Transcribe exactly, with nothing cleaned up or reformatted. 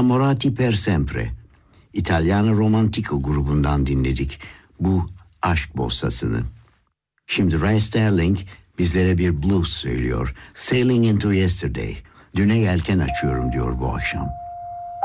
Innamorati per sempre. İtalyano Romantico grubundan dinledik bu aşk bossasını. Şimdi Ray Sterling bizlere bir blues söylüyor. Sailing into Yesterday. Düne yelken açıyorum diyor bu akşam.